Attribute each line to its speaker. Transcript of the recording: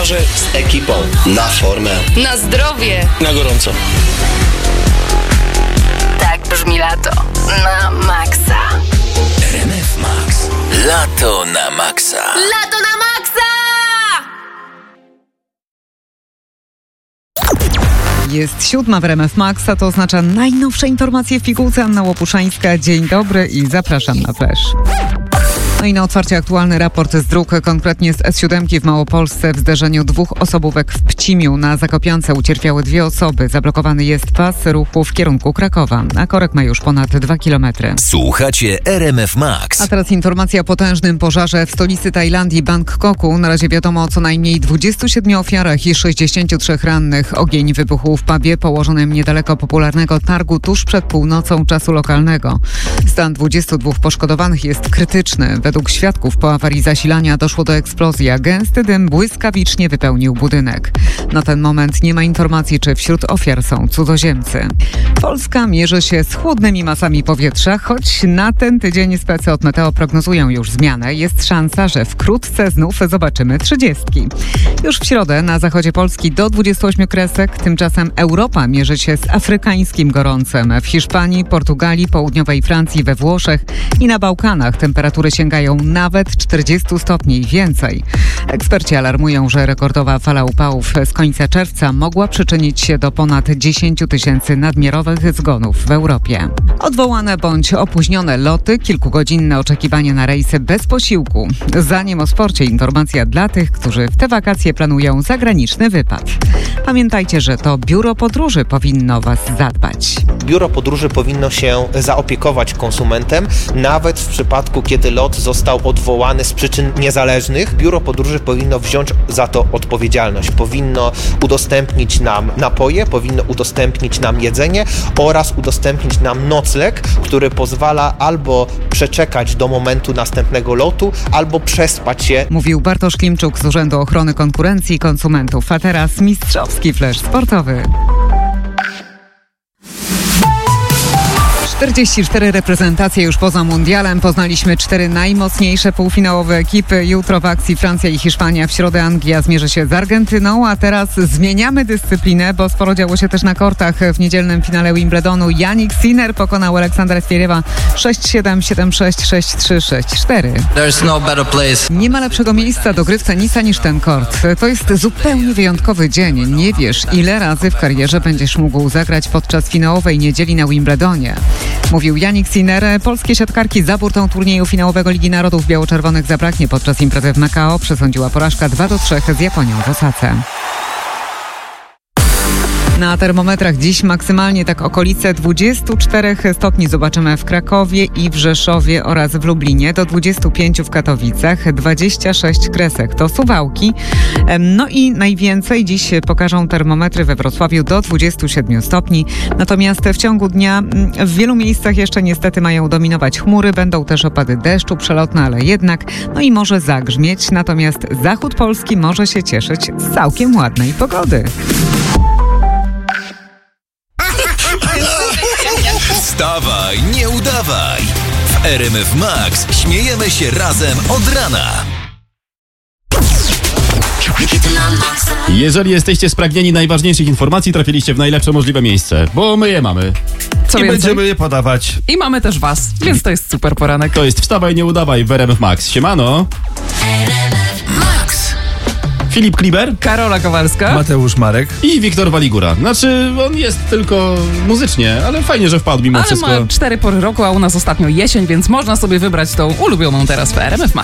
Speaker 1: Marzę z ekipą.
Speaker 2: Na formę.
Speaker 3: Na zdrowie.
Speaker 1: Na gorąco.
Speaker 3: Tak brzmi lato. Na maksa.
Speaker 4: RMF Max. Lato na maksa.
Speaker 3: Lato na maksa!
Speaker 5: Jest 7 w RMF Max, a to oznacza najnowsze informacje w pigułce. Anna Łopuszańska. Dzień dobry i zapraszam na Flash. No i na otwarcie aktualny raport z dróg, konkretnie z S7 w Małopolsce. W zderzeniu dwóch osobówek w Pcimiu na Zakopiance ucierpiały 2 osoby. Zablokowany jest pas ruchu w kierunku Krakowa, a korek ma już ponad 2 kilometry.
Speaker 4: Słuchacie RMF Max.
Speaker 5: A teraz informacja o potężnym pożarze w stolicy Tajlandii, Bangkoku. Na razie wiadomo o co najmniej 27 ofiarach i 63 rannych. Ogień wybuchł w pubie położonym niedaleko popularnego targu tuż przed północą czasu lokalnego. Stan 22 poszkodowanych jest krytyczny. Według świadków po awarii zasilania doszło do eksplozji, a gęsty dym błyskawicznie wypełnił budynek. Na ten moment nie ma informacji, czy wśród ofiar są cudzoziemcy. Polska mierzy się z chłodnymi masami powietrza, choć na ten tydzień specy od Meteo prognozują już zmianę. Jest szansa, że wkrótce znów zobaczymy 30. Już w środę na zachodzie Polski do 28 kresek, tymczasem Europa mierzy się z afrykańskim gorącem. W Hiszpanii, Portugalii, południowej Francji, we Włoszech i na Bałkanach temperatury sięgają nawet 40 stopni i więcej. Eksperci alarmują, że rekordowa fala upałów z końca czerwca mogła przyczynić się do ponad 10 000 nadmiarowych zgonów w Europie. Odwołane bądź opóźnione loty, kilkugodzinne oczekiwanie na rejsy bez posiłku. Zanim o sporcie, informacja dla tych, którzy w te wakacje planują zagraniczny wypad. Pamiętajcie, że to biuro podróży powinno Was zadbać.
Speaker 6: Biuro podróży powinno się zaopiekować konsumentem, nawet w przypadku, kiedy lot został odwołany z przyczyn niezależnych. Biuro podróży powinno wziąć za to odpowiedzialność. Powinno udostępnić nam napoje, powinno udostępnić nam jedzenie oraz udostępnić nam nocleg, który pozwala albo przeczekać do momentu następnego lotu, albo przespać się.
Speaker 5: Mówił Bartosz Klimczuk z Urzędu Ochrony Konkurencji i Konsumentów. A teraz mistrzowski flash sportowy. 44 reprezentacje już poza mundialem. Poznaliśmy 4 najmocniejsze półfinałowe ekipy. Jutro w akcji Francja i Hiszpania. W środę Anglia zmierzy się z Argentyną, a teraz zmieniamy dyscyplinę, bo sporo działo się też na kortach. W niedzielnym finale Wimbledonu Jannik Sinner pokonał Aleksandra Zverewa 6-7, 7-6, 6-3, 6-4. Nie ma lepszego miejsca do gry w tenisa niż ten kort. To jest zupełnie wyjątkowy dzień. Nie wiesz, ile razy w karierze będziesz mógł zagrać podczas finałowej niedzieli na Wimbledonie. Mówił Jannik Sinner. Polskie siatkarki za burtą turnieju finałowego Ligi Narodów biało-czerwonych zabraknie podczas imprezy w Macao. Przesądziła porażka 2-3 z Japonią w Osace. Na termometrach dziś maksymalnie tak okolice 24 stopni zobaczymy w Krakowie i w Rzeszowie oraz w Lublinie, do 25 w Katowicach, 26 kresek to Suwałki. No i najwięcej dziś pokażą termometry we Wrocławiu do 27 stopni. Natomiast w ciągu dnia w wielu miejscach jeszcze niestety mają dominować chmury, będą też opady deszczu przelotne, ale jednak, no i może zagrzmieć. Natomiast zachód Polski może się cieszyć z całkiem ładnej pogody.
Speaker 4: Wstawaj, nie udawaj. W RMF Max śmiejemy się razem od rana.
Speaker 7: Jeżeli jesteście spragnieni najważniejszych informacji, trafiliście w najlepsze możliwe miejsce, bo my je mamy.
Speaker 8: Co
Speaker 7: I
Speaker 8: więcej?
Speaker 7: będziemy je podawać.
Speaker 8: I mamy też was, więc to jest super poranek.
Speaker 7: To jest Wstawaj, nie udawaj w RMF Max. Siemano.
Speaker 4: Max.
Speaker 7: Filip Kliber,
Speaker 8: Karola Kowalska.
Speaker 9: Mateusz Marek.
Speaker 7: i Wiktor Waligura. Znaczy, on jest tylko muzycznie, ale fajnie, że wpadł mimo
Speaker 8: Ale
Speaker 7: wszystko.
Speaker 8: ma 4 pory roku, a u nas ostatnio jesień, więc można sobie wybrać tą ulubioną teraz w RMF Max.